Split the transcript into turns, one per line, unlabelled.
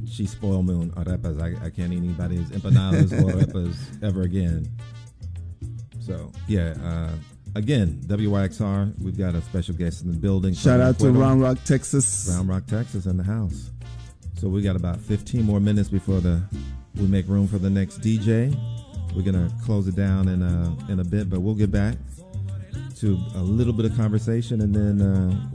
she spoiled me on arepas. I can't eat anybody's empanadas or arepas ever again. So, yeah. Again, WYXR, we've got a special guest in the building.
Shout out to Round Rock, Texas.
Round Rock, Texas in the house. So we got about 15 more minutes before we make room for the next DJ. We're going to close it down in a bit, but we'll get back to a little bit of conversation, and then